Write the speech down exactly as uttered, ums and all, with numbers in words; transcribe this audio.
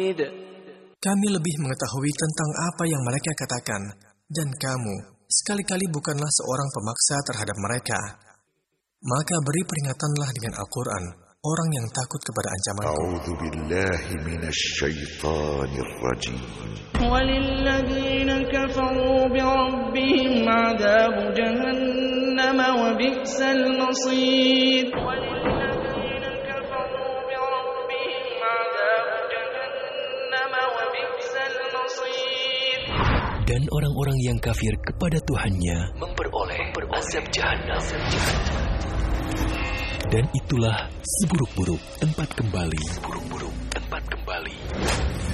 Kami lebih mengetahui tentang apa yang mereka katakan, dan kamu sekali-kali bukanlah seorang pemaksa terhadap mereka. Maka beri peringatanlah dengan Al-Quran orang yang takut kepada ancamanku. A'udzu billahi minasy syaithanir rajim. وَلِلَّذِينَ كَفَرُوا بِرَبِّهِمْ عَذَابُ جَهَنَّمَ وَبِئْسَ الْمَصِيرُ وَلِلَّذِينَ كَفَرُوا بِرَبِّهِمْ عَذَابُ جَهَنَّمَ وَبِئْسَ الْمَصِيرُ. Dan orang-orang yang kafir kepada Tuhannya memperoleh azab jahanam. Dan itulah seburuk-buruk tempat kembali. Seburuk-buruk tempat kembali.